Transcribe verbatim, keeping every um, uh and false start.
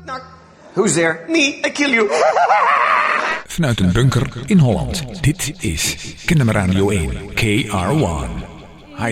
knock. Who's there? Me, I kill you. Vanuit een bunker in Holland. Dit is Kinderradio één, K R one.